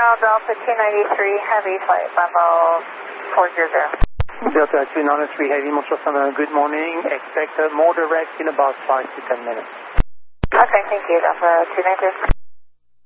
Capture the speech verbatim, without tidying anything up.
Now Delta two ninety-three Heavy, flight level four zero zero. Delta two ninety-three Heavy, Montreal Standard, good morning. Expect uh, more direct in about five to ten minutes. Okay, thank you, Delta two ninety-three.